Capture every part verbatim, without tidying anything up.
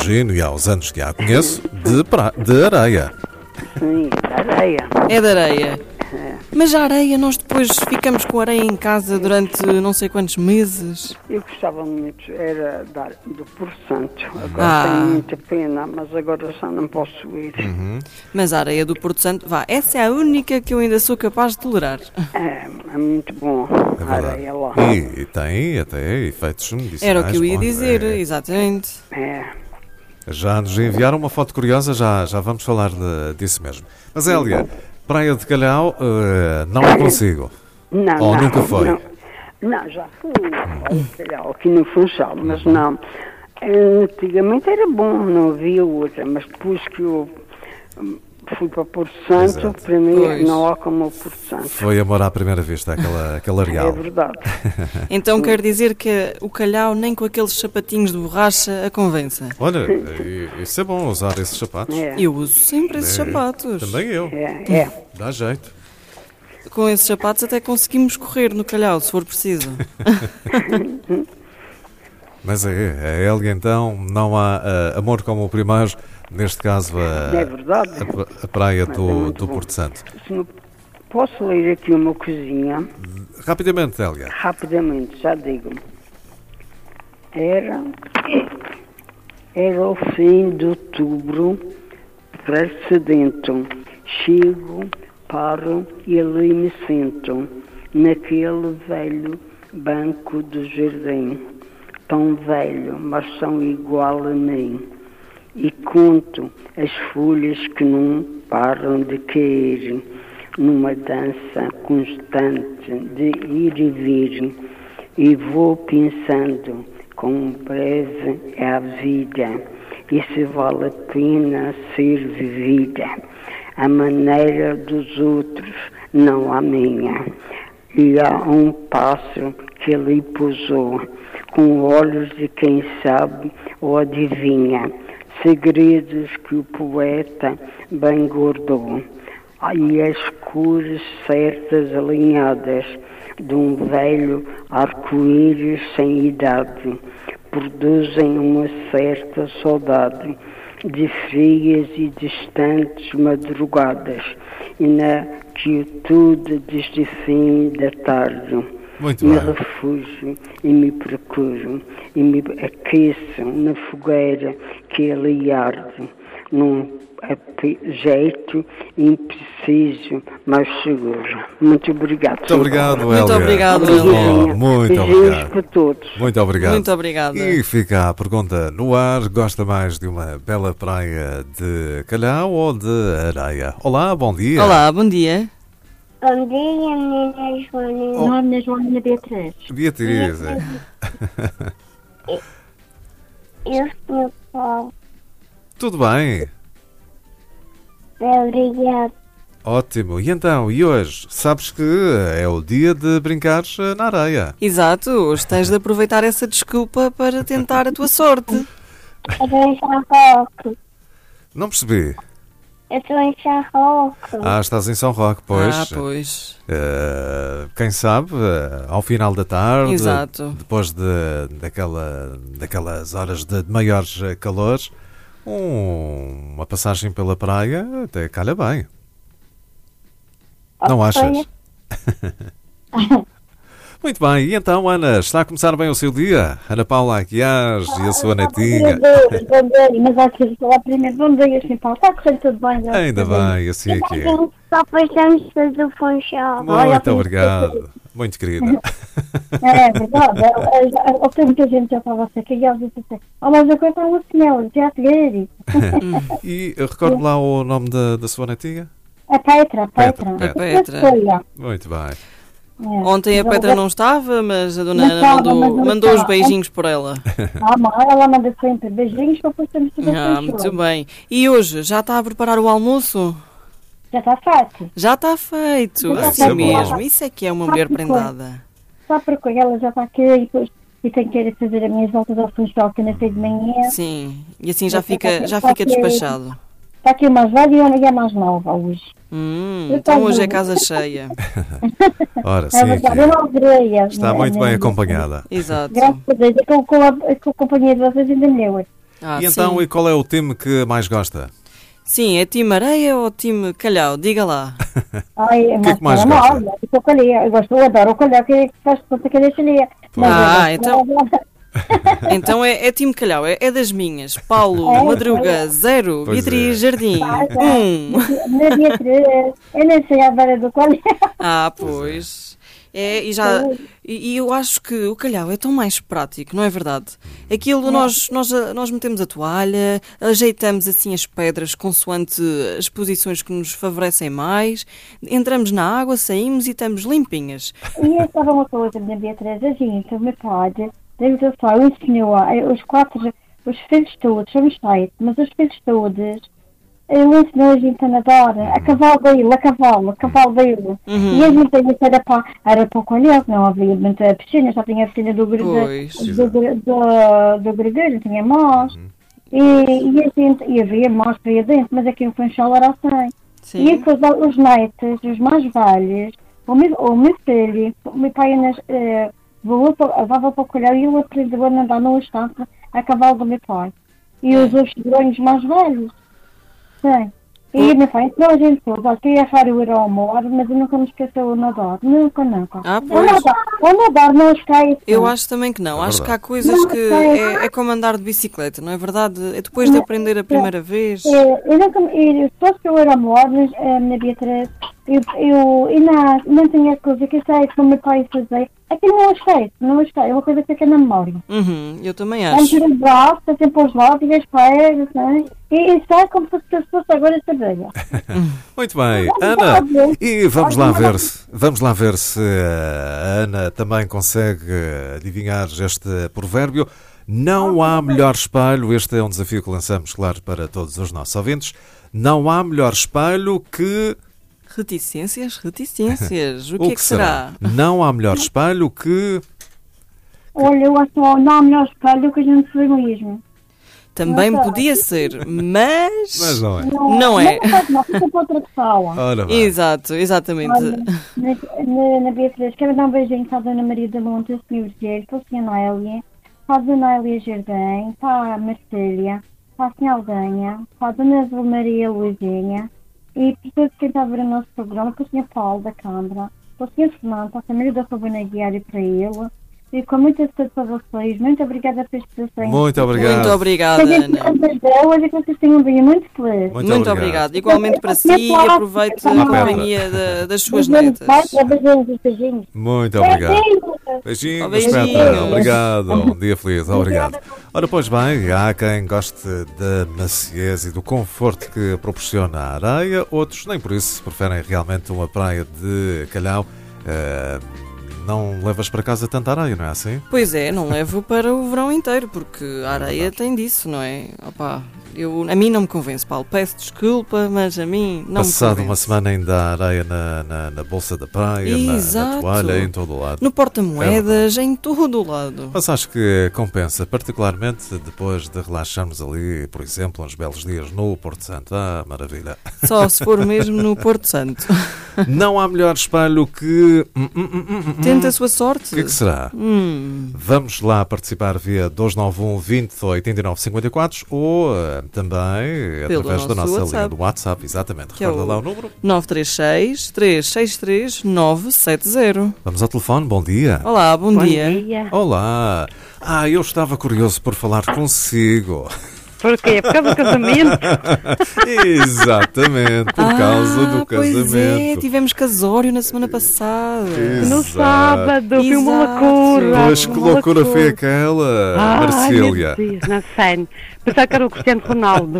Gino, e há uns anos que a conheço, de, pra... de areia. Sim, areia. É de areia. Mas a areia, nós depois ficamos com areia em casa durante não sei quantos meses. Eu gostava muito, era dar, do Porto-Santo. Agora Ah. tenho muita pena, mas agora já não posso ir. Uhum. Mas a areia do Porto Santo, vá, essa é a única que eu ainda sou capaz de tolerar. É, é muito bom É a verdade. areia lá. E, e tem até efeitos medicinais. Era o que eu ia bons, dizer, é. exatamente. É. Já nos enviaram uma foto curiosa, já, já vamos falar de- disso mesmo. Mas Hélia, Praia de Calhau, eh, não é consigo. Não, Ou não, nunca foi? Não, não já fui, olha, calhar, aqui no Funchal, mas não. Antigamente era bom, não havia outra, mas depois que eu hum, fui para Porto Santo, Exato. para mim Pois. não há como o Porto Santo. Foi amor à primeira vista, aquela, aquele É areal. verdade. Então quer dizer que o calhau nem com aqueles sapatinhos de borracha a convença. Olha, eh, isso é bom usar esses sapatos. É, Eu uso sempre esses É, sapatos. Também eu. é, é. Dá jeito. Com esses sapatos até conseguimos correr no calhau, se for preciso. Mas é, a Hélia então, não há eh, amor como o primeiro, neste caso a, É verdade. a, a praia Mas é do, muito do bom. Porto Santo. Senhor, posso ler aqui uma coisinha? Rapidamente, Hélia. Rapidamente, já digo. Era, era o fim de outubro precedente. Chego, paro e ali me sento, naquele velho banco do jardim, tão velho, mas são igual a mim. E conto as folhas que não param de cair, numa dança constante de ir e vir, e vou pensando quão breve é a vida e se vale a pena ser vivida, a maneira dos outros, não a minha. E há um pássaro que ali pousou, com olhos de quem sabe ou adivinha, segredos que o poeta bem guardou. E as cores certas alinhadas de um velho arco-íris sem idade produzem uma certa saudade de frias e distantes madrugadas e na quietude deste fim da tarde. Muito Me bem. refugio e me procuro e me aqueço na fogueira que ali arde, num ape- jeito impreciso, mas seguro. Muito obrigado. Muito obrigado, Muito Hélia. obrigado, Muito bom, Hélia. muito Beijinhos obrigado. para todos. Muito obrigado. Muito obrigada. E fica a pergunta no ar: gosta mais de uma bela praia de Calhau ou de areia? Olá, bom dia. Olá, bom dia. Bom dia, menina Joana. Oh. Não é minha Joana Beatriz. Beatriz. Eu sou Paulo. Tudo bem? Obrigada. Ótimo. E então, e hoje? Sabes que é o dia de brincares na areia. Exato, hoje tens de aproveitar essa desculpa para tentar a tua sorte. Eu estou em Sarroque. Não percebi. Eu estou em Sarroque. Ah, estás em São Roque, pois. Ah, pois. Eh, quem sabe, eh, ao final da tarde, Exato. depois de, daquela, daquelas horas de, de maiores eh, calores, um- uma passagem pela praia até calha bem. Não achas? Muito bem, e então, Ana, está a começar bem o seu dia? Ana Paula Aguiar e a sua netinha. Bom dia, mas aqui eu falar primeiro. Bom dia, assim, Paulo. Está correndo tudo bem? graças Ainda a Deus. bem, assim é que é. Só passamos do Funchal. Muito obrigado, muito querida. É verdade. Eu tenho muita gente já para você que já disse assim. Oh, mas eu conto uma senhora, já te digo. E recordo lá o nome da, da sua netinha? A Petra, a Petra, Petra. Petra. Petra. Muito bem. Ontem a Petra não estava, mas a dona Não Ana estava, mandou, mas não mandou os estava. beijinhos por ela. Ah, mãe, ela manda sempre beijinhos para depois temos tudo Ah, assim, muito bem. E hoje, já está a preparar o almoço? Já está feito. Já está feito, Já está assim feito. mesmo. Isso é que é uma mulher prendada. Só porque ela já está aqui e depois e tenho que ir fazer as minhas voltas ao Funchal que eu não sei de manhã. Sim, e assim já fica, já fica despachado. Está aqui a mais velha e a mais nova hoje. Hum, então hoje é casa cheia. Ora, É sim, verdade, que eu não adorei. está muito bem acompanhada. Exato. Graças a Deus, com, com, a, com a companhia de vocês ainda melhor. Ah, E então, sim. e qual é o time que mais gosta? Sim, é time areia ou time calhau? Diga lá. Ai, é O que é que mais normal, gosta? olha, eu calhia, eu gosto, eu adoro o calhau, que faz conta que é da Xenia. Ah, então- Então é, é time calhau, é, é das minhas. Paulo, É, Madruga, zero. Pois Beatriz, é. Jardim, Ah, um. Na dia três, eu nem sei a beira do calhau. Ah, pois. É, e, já, e, e eu acho que o calhau é tão mais prático, não é verdade? Aquilo, nós, nós, nós metemos a toalha, ajeitamos assim as pedras consoante as posições que nos favorecem mais, entramos na água, saímos e estamos limpinhas. E eu estava uma coisa na dia três, a gente, o meu pai, Deus do céu, ensinou os quatro, os filhos todos, somos sete, mas os filhos todos, ele ensinou a gente a nadar, a cavalo dele, a cavalo, a cavalo dele. Uhum. E a gente isso era para, era para o colher, não havia muita piscina, só tinha a piscina do Gregário, Pois. do, do, do, do Gregário, tinha mós. E, e a gente, e havia mós para aí dentro, mas aquilo foi um chão era assim. E Sim. depois os netos, os mais velhos, o meu, o meu filho, o meu pai nas, eh, voou para, levava para o colher e ele aprendeu a nadar no estado a cavalo do meu pai. E os outros grões mais velhos. Sim. E meu pai ensinou a gente todos. Olha, queria achar eu ir ao amor, mas eu nunca me esqueceu o nadar. Nunca, nunca. Ah, O pois. nadar, o nadar não esquece. Eu acho também que não. É Acho que há verdade. coisas que é, é como andar de bicicleta, não é verdade? É depois de aprender a primeira vez. É, eu nunca, eu, se fosse eu ir ao amor, mas eh, na Beatriz, eu, eu, eu não, não tinha coisa que eu sei que o meu pai fazia. Aquilo não esquece, não esquece. É uma coisa que fica na memória. Uhum, eu também Vamos acho. ter os braços, tem sempre os lados e as pernas, né? E, e sai como se fosse agora saber. Muito bem, Ana, e vamos lá ver se, vamos lá ver se a Ana também consegue adivinhar este provérbio. Não há melhor espelho, este é um desafio que lançamos, claro, para todos os nossos ouvintes. Não há melhor espelho que... Reticências, reticências. O O que é que será? Não há melhor espelho que... Olha, eu acho que não há melhor espelho que a gente se vê mesmo. Também Não sei. podia ser, mas... Mas não é. Não é. Não faz mal, fica para outra pessoa. Ora bem. Exato, exatamente. Olha, na, na, na Beatriz, quero dar um beijinho para a Dona Maria da Monte, o senhor Virgílio, para a senhora Nélia, para a Dona Nélia Jardim, para a Marcília, para a senhora Aldanha, para a Dona Zé Maria Luizinha e para todos quem está a ver o nosso programa, para o senhor Paulo da Câmara, para o senhor Fernando, para a família da Fabana Guiar e para ele. E com muita saúde para vocês. Muito obrigada por este desenho. Muito obrigado. Muito obrigada, Ana. Hoje que vocês tenham um dia muito feliz. Muito Muito obrigado. obrigado. Igualmente para si e aproveite a companhia da- das suas Beijinhos, netas. vai, beijinhos, beijinhos. Muito obrigado. Beijinhos. Beijinhos, Oh, beijinhos. Petra. Obrigado. Um dia feliz. Obrigado. Ora, pois bem, há quem goste da maciez e do conforto que proporciona a areia. Outros, nem por isso, preferem realmente uma praia de calhau. Eh, não levas para casa tanta areia, não é assim? Pois é, não levo para o verão inteiro, porque a areia tem disso, não é? Opa, eu, a mim não me convence, Paulo. Peço desculpa, mas a mim não Passado me uma convence. semana ainda há areia na, na, na bolsa da praia, na, na Exato. toalha, em todo o lado. No porta-moedas, em todo o lado. Mas acho que compensa, particularmente depois de relaxarmos ali, por exemplo, uns belos dias no Porto Santo. Ah, maravilha. Só se for mesmo no Porto Santo. Não há melhor espelho que... Hum, hum, hum, hum, hum. Tenta a sua sorte. O que é que será? Hum, Vamos lá participar via dois nove um, vinte, oitenta e nove, cinquenta e quatro ou eh, também Pelo através da nosso nossa WhatsApp. linha do WhatsApp. Exatamente. Que é Recorda o- lá o número. nove três seis, três seis três, nove sete zero. Vamos ao telefone. Bom dia. Olá, bom, dia. Olá. Ah, eu estava curioso por falar consigo. Porquê? Por causa do casamento? Exatamente, por causa do Ah, pois é, casamento. tivemos casório na semana passada. No Exato. sábado, foi uma Exato. loucura. Pois que uma loucura foi aquela, Ai, Marcília. meu Deus, não sei. Pensava que era o Cristiano Ronaldo.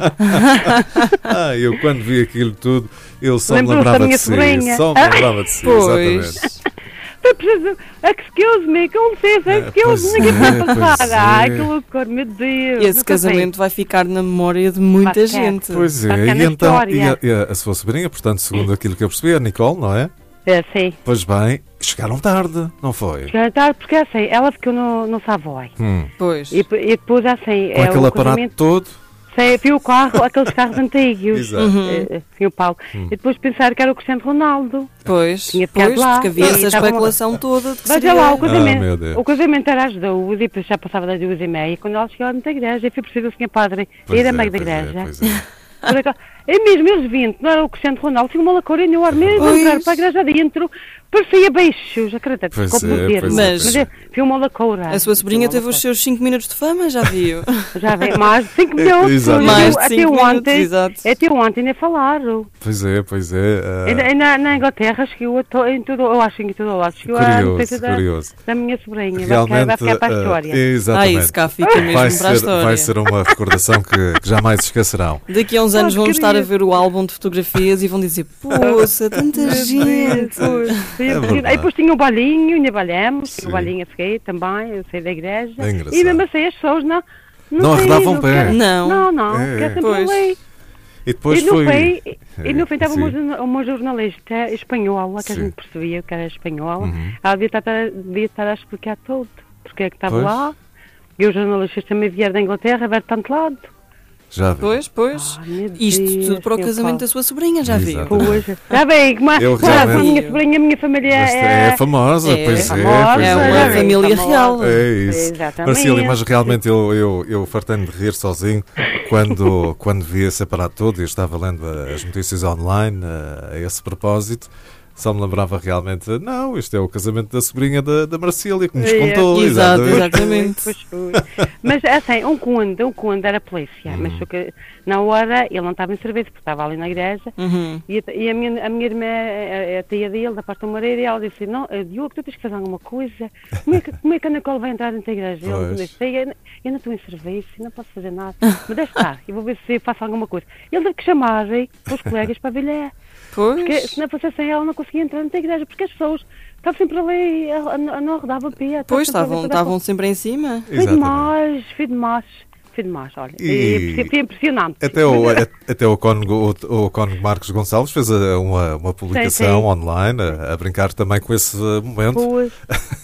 Ah, eu quando vi aquilo tudo, eu só me Lembrou-se da lembrava minha de si. sobrinha. Só me lembrava de si, Pois. exatamente. Foi preciso. Excuse me, com licença, É, excuse pois me, ninguém é, vai passar. pois Ai, é. que loucura, meu Deus. Esse nunca casamento vai ficar na memória de muita Vai ficar. gente. Pois Vai é, ficar e na então, história. e a, e a- a sua sobrinha, portanto, segundo aquilo que eu percebi, a Nicole, não é? sei. É, sim. Pois bem, chegaram tarde, não foi? Já tarde, porque assim, ela ficou no, no Savoy. Hum. Pois. E, e depois assim. Com é, aquele o aparato casamento- todo, sei, vi o carro, aqueles carros antigos. Exato. Uhum. Assim, o Paulo. Hum. E depois pensar que era o Cristiano Ronaldo. Pois, Tinha ficado pois lá. porque havia E essa estavam- especulação toda de que Veja seria... lá, o Ah, meu casamento, Deus. o casamento era às duas e depois já passava das duas e meia. Quando ela chegou na igreja, eu fui preciso o senhor padre Pois ir a é, meio da pois é, igreja. pois é. Por acaso- É mesmo, eles vinte, não era o Cristiano Ronaldo, tinha uma lacorinha no ar mesmo, Pois. entrar para a igreja dentro, parecia beijos, acredito, Pois desculpe é, o termo, pois é, mas pois é, foi uma lacoura. A sua sobrinha Foi uma teve os seus cinco minutos de fama, já viu? lacoura. Já vem, mais de cinco minutos, Exato. Mais de até cinco minutos, ontem, exato. até ontem nem falaram. Pois é, pois é. ah, Ainda- ainda na Inglaterra chegou a to, em tudo, eu acho que em todo o lado, chegou a Curioso, notícia da, curioso. da minha sobrinha, vai ficar, Realmente, vai ficar para a ah, história. Ah, exatamente. isso cá fica mesmo vai, para a ser, história. vai ser uma recordação que, que jamais se esquecerão. Daqui a uns anos Oh, vamos estar a querido. ver o álbum de fotografias e vão dizer, poça, tanta gente. É verdade. Aí depois tinha o balinho, ainda balhamos, tinha Sim. o balinho a seguir também, eu saí da igreja. É engraçado. E mesmo assim as pessoas não. Não saíram, arredavam pé. quer- Não. Não, não, É, quer é. sempre Pois. ali. E depois e no foi. fim, e no fim estava Sim. uma, jorna- uma jornalista espanhola, que a Sim. gente percebia que era espanhola, Uhum. ela devia estar, devia estar a explicar tudo, porque é que estava Pois. lá. E os jornalistas também vieram da Inglaterra, vieram de tanto lado. Já vi. Pois, pois. Ah, meu Isto Deus, tudo para o meu casamento pai. da sua sobrinha, já viu? Exato. Pois, já bem, como Eu a, a realmente- minha sobrinha, a minha família Esta é, é famosa, é pois é. famosa, pois é uma é. família real. É isso. Exatamente. Marcília, mas realmente eu, eu, eu fartei-me de rir sozinho quando, quando vi separado tudo e estava lendo as notícias online a, a esse propósito. Só me lembrava realmente, não, isto é o casamento da sobrinha da, da Marcília que nos É, contou. exato, exatamente. exatamente. Pois foi. Mas assim, um conde, um conde era polícia, mas só que na hora ele não estava em serviço, porque estava ali na igreja, Uhum. e, a- e a, minha, a minha irmã, a, a tia dele, da parte do marido, e ela disse, não, eh, Diogo, tu tens que fazer alguma coisa, como é que, como é que a Nicole vai entrar dentro da igreja? Ele Pois. disse, eu, eu não estou em serviço, não posso fazer nada, mas deixa estar, eu vou ver se eu faço alguma coisa. Ele teve que chamar eh, os colegas para vir lá. Porque Pois. se não fosse assim, ela não conseguia entrar na igreja, porque as pessoas estavam sempre ali, a- a- a- não rodava pé. Pois, estavam estavam, estavam sempre em cima. Foi Exatamente. demais, foi demais, foi demais, olha. E- E... Foi impressionante. Até o, Mas, a- até o Cónigo, o, o Cónigo Marcos Gonçalves fez a- uma, uma publicação sim. online a, a brincar também com esse momento. Pois.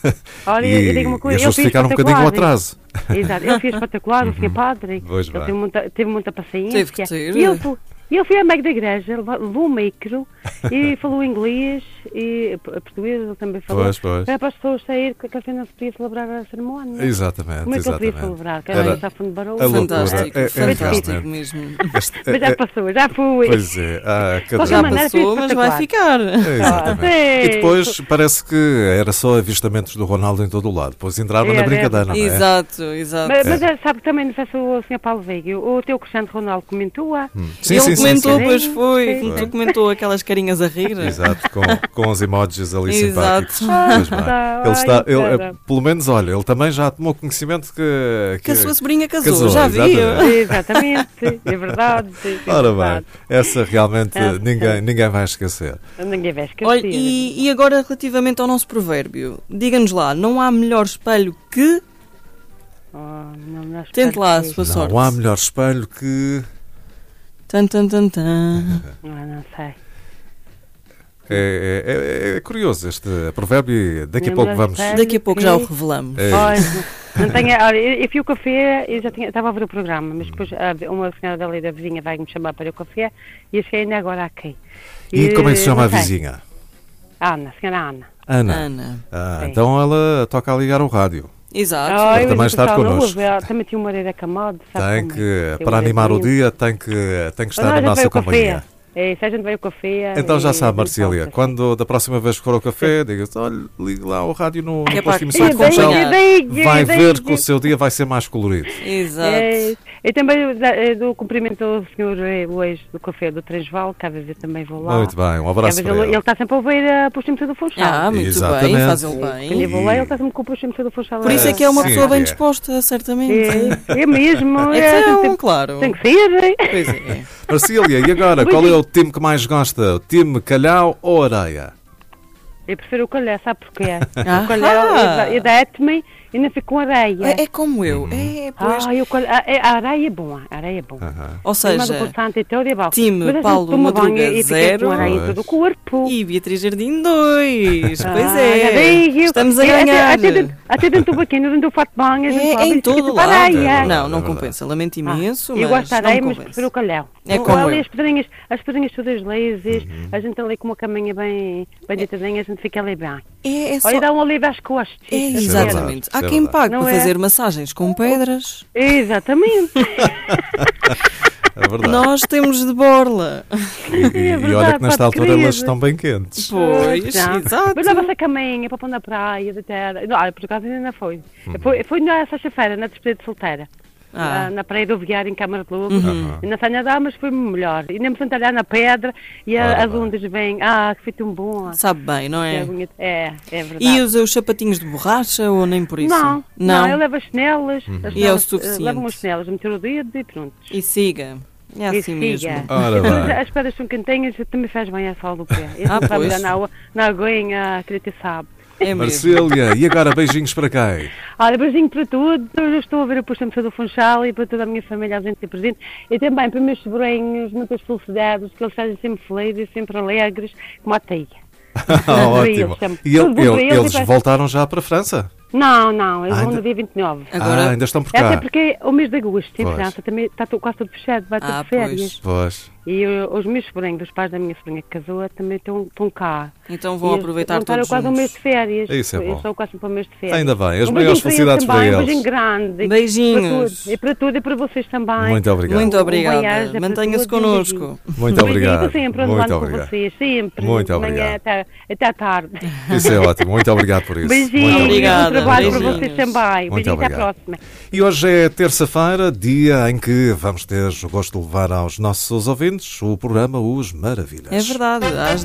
Olha, e, eu digo uma e coisa, a ele fez justificar um bocadinho o espetacular. atraso. Exato, ele fez espetacular, o senhor padre. Pois Ele bem. teve muita, teve muita paciência. Teve que ter. E ele, foi- e ele foi a meio da igreja, levou levou o micro e falou inglês e p- português, ele também falou. Pois, pois. Era para as pessoas sair, que assim não se podia celebrar a cerimónia. Exatamente, Como é que ele podia exatamente. celebrar? Que Era era está fundo de barulho. a loucura. Fantástico, É- é fantástico realmente. mesmo. Este- Mas já é- é- passou, já fui. Pois é, ah, cada Qualquer Já maneira, passou, foi mas vai ficar. É, exatamente. Ah, sim. E depois parece que era só avistamentos do Ronaldo em todo o lado. Depois entraram na Era, brincadeira, não é? Exato, exato. Mas, mas é, sabe que também, não sei se o senhor Paulo veio, o teu Cristiano Ronaldo comentou-a. Hum. Sim, Ele sim, sim, comentou, sim. pois foi. Sim, Tu sim. comentou aquelas carinhas a rir. Exato, com, com os emojis ali Exato. simpáticos. Pois bem. Ah, Ele está, ai, ele, é, cara. pelo menos, olha, ele também já tomou conhecimento que, Que a sua sobrinha casou, casou, já viu? exatamente. Exatamente, é verdade. É Ora bem, verdade. essa realmente É, ninguém, é. ninguém vai esquecer. Ninguém vai esquecer. Olha, e, e agora relativamente ao nosso provérbio, diga-nos lá, não há melhor espelho que... Oh, não, não Tente lá a espero sua que- sorte. Não há melhor espelho que... Tan, tan, tan, tan. Não, não sei. É, é- é- é curioso este provérbio e daqui a Não, pouco mas vamos... é- Daqui a pouco já o revelamos. É. Olha, não tenho, olha, eu, eu fui ao café, eu já tinha, estava a ver o programa, mas depois a- uma senhora dali da vizinha vai-me chamar para ir ao café e eu cheguei ainda agora aqui. E como é que se chama a não sei. vizinha? Ana, senhora Ana. Ana. Ana. Ah, Sim. então ela toca a ligar o rádio. Exato. Ah, Para eu também disse, estar pessoal, não connosco. ouve, ela também tinha uma orelha acamada. sabe Tem como é? que, Tem para uma animar o orelha dia, tem que, tem que estar Não, na a gente vai nossa ao companhia. café. É, se a gente vai ao café... Então já e- sabe, e Marcília, volta. quando da próxima vez que for ao café, diga-se, olha, ligue lá ao rádio no, Que é no para posto de emissão de acompanhar. Funchal. Diga, Vai diga, ver diga. que o seu dia vai ser mais colorido. Exato. É, eu também da- eh, dou cumprimento ao senhor eh, o ex do café do Transval, que às vezes eu também vou lá. Muito bem, um Que às abraço vezes para ele, ele. ele está sempre a ouvir a Posto Emissão do Funchal. Ah, muito Exatamente. bem, faz ele Quando bem. eu vou lá, ele está sempre com o Posto Emissão do Funchal. Por isso é que é uma Sim, pessoa bem é. disposta, certamente. É, é mesmo. é, Então, tem, claro. tem que ser. é. Pois é. Marcília, e agora, qual é o time que mais gosta? O time Calhau ou Areia? Eu prefiro o colher, sabe porquê? Ah. O colher, eu dá-me e não fica com areia. É, é como eu. Uhum. É, pois. Ah, eu, a, a areia é boa, a areia é boa. Uhum. Ou seja, time Paulo Madruga zero todo o corpo. E Beatriz Jardim dois. Ah, pois é. Estamos a ganhar. Até, até, até dentro do baquinho, dentro do fato de banho, é, é em todo lado. Areia. Não, não compensa. Lamento imenso, ah, mas eu gosto de areia, mas compensa. prefiro o calhau. É como ali eu. as pedrinhas, as pedrinhas todas lises, uhum. a gente ali com uma caminha bem, bem deitadinha, a gente fica ali bem. É, é só... Olha, dá um alívio às costas. É, exatamente. Há quem pague para é? fazer massagens com pedras. Exatamente. É verdade. Nós temos de borla. E, e, é verdade, e olha que nesta altura querido. Elas estão bem quentes. Pois, exato. Mas leva-se a caminha para pôr na praia, de terra. Não, por acaso ainda não foi. Uhum. Foi, foi na sexta-feira, na despedida de solteira. Ah. Na, na praia do Viário, em Câmara de Lobos. Uhum. E na Sanha Damas foi melhor. E nem me sentar na pedra e a, as ondas vêm. Ah, que foi tão bom. Sabe bem, não é? É, é verdade. E usa os sapatinhos de borracha ou nem por isso? Não, não, não eu levo as chinelas. Uhum. As e é o suficiente. Levo umas chinelas, meter o dedo e pronto. E siga. É assim mesmo. Ora, as pedras são quentinhas, também faz bem a sol do pé. Eu ah, não sabe na, na aguinha, queria ter sabe. É Marcília, e agora beijinhos para quem? Olha, beijinho para todos. Eu estou a ver a Poxa do Funchal e para toda a minha família, a gente ter presente. E também para os meus sobrinhos, muitas felicidades, que eles sejam sempre felizes, sempre alegres, como a teia. Ah, ótimo. E ele, ele, eles vai... voltaram já para a França? Não, não, eles ah, vão ainda... no dia vinte e nove. Agora... Ah, ainda estão por cá. Até porque o mês de agosto em pois. França também está quase todo fechado, vai ter ah, férias. Pois. E uh, os meus sobrinhos, os pais da minha sobrinha que casou, também estão, estão cá. Então vão e aproveitar todos juntos. quase um mês de férias. Isso é bom. Eu sou quase para um mês de férias. Ainda bem, as um maiores felicidades para, também, eles. Um beijinho grande. Beijinhos. E para tudo e para vocês também. Muito obrigado. Muito obrigada. Mantenha-se connosco. Muito obrigado. sempre Muito obrigado. Com vocês, sempre. Muito obrigado. Até, até à tarde. Isso é ótimo. Muito obrigado por isso. Beijinhos. Obrigado. Bom trabalho Beijinhos. para vocês também. Muito Beijinho, até à próxima. E hoje é terça-feira, dia em que vamos ter o gosto de levar aos nossos ouvintes o programa Os Maravilhas. É verdade. Às...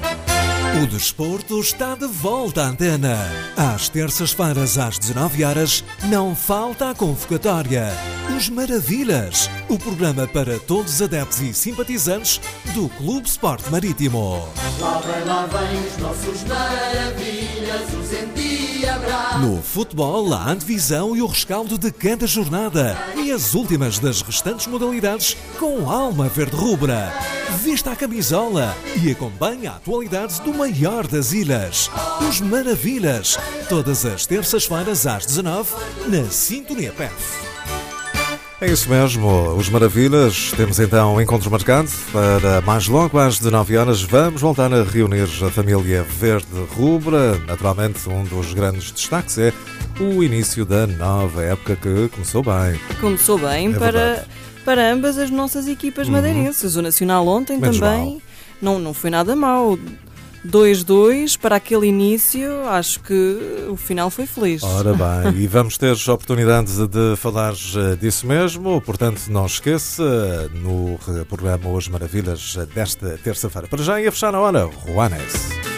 O desporto está de volta à antena. Às terças-feiras, às dezanove horas, não falta a convocatória. Os Maravilhas, o programa para todos os adeptos e simpatizantes do Clube Sport Marítimo. Lá vem, lá vem os nossos Maravilhas, os endiabrados. No futebol, a antevisão e o rescaldo de cada jornada e as últimas das restantes modalidades com alma verde-rubra. Vista a camisola e acompanhe a atualidade do maior das ilhas. Os Maravilhas, todas as terças-feiras às dezanove, na Sintonia P E F. É isso mesmo, Os Maravilhas. Temos então um encontro marcado para mais logo às dezenove horas. Vamos voltar a reunir a família verde-rubra. Naturalmente, um dos grandes destaques é o início da nova época que começou bem. Começou bem é para, para ambas as nossas equipas uhum. madeirenses. O Nacional ontem Menos também não, não foi nada mau. dois a dois para aquele início, acho que o final foi feliz. Ora bem, e vamos ter a oportunidade de falar disso mesmo, portanto não esqueça no programa Os Maravilhas desta terça-feira. Para já ia fechar na hora, Juanes.